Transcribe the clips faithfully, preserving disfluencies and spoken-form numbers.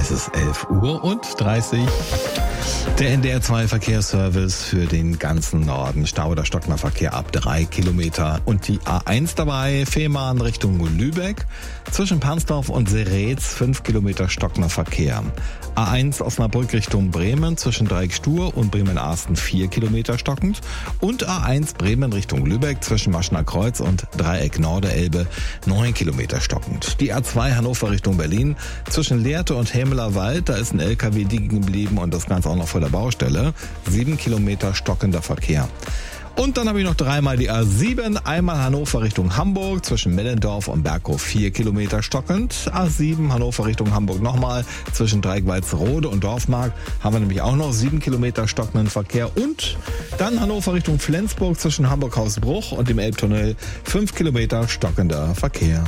Es ist elf Uhr und dreißig. Der N D R zwei Verkehrsservice für den ganzen Norden. Stau- oder Stocknerverkehr ab drei Kilometer. Und die A eins dabei, Fehmarn Richtung Lübeck. Zwischen Pansdorf und Seretz fünf Kilometer Stocknerverkehr. A eins Osnabrück Richtung Bremen zwischen Dreieck-Stur und Bremen-Arsten vier Kilometer stockend. Und A eins Bremen Richtung Lübeck zwischen Maschener Kreuz und Dreieck Norderelbe neun Kilometer stockend. Die A zwei Hannover Richtung Berlin zwischen Lehrte und Hämeler Wald, da ist ein L K W liegen geblieben und das Ganze auch noch vor der Baustelle. sieben Kilometer stockender Verkehr. Und dann habe ich noch dreimal die A sieben, einmal Hannover Richtung Hamburg, zwischen Mellendorf und Berghof vier Kilometer stockend. A sieben Hannover Richtung Hamburg nochmal, zwischen Dreieck-Walsrode und Dorfmark haben wir nämlich auch noch sieben Kilometer stockenden Verkehr. Und dann Hannover Richtung Flensburg, zwischen Hamburg-Hausbruch und dem Elbtunnel fünf Kilometer stockender Verkehr.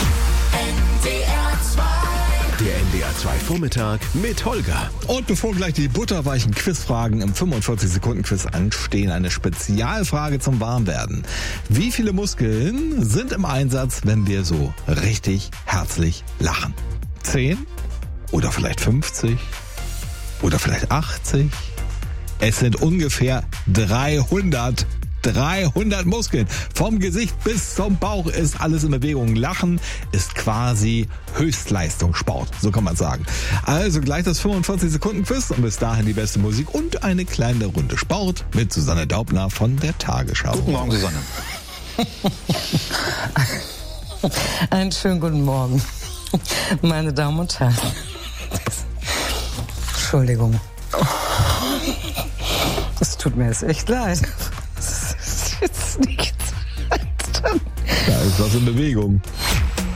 Der N D R zwei Vormittag mit Holger. Und bevor gleich die butterweichen Quizfragen im fünfundvierzig Sekunden Quiz anstehen, eine Spezialfrage zum Warmwerden. Wie viele Muskeln sind im Einsatz, wenn wir so richtig herzlich lachen? Zehn? Oder vielleicht fünfzig? Oder vielleicht achtzig? Es sind ungefähr dreihundert. dreihundert Muskeln. Vom Gesicht bis zum Bauch ist alles in Bewegung. Lachen ist quasi Höchstleistungssport, so kann man sagen. Also gleich das fünfundvierzig Sekunden Quiz und bis dahin die beste Musik und eine kleine Runde Sport mit Susanne Daubner von der Tagesschau. Guten Morgen, Susanne. Einen schönen guten Morgen, meine Damen und Herren. Entschuldigung. Es tut mir jetzt echt leid. Das ist jetzt nicht Zeit. Da ist was in Bewegung.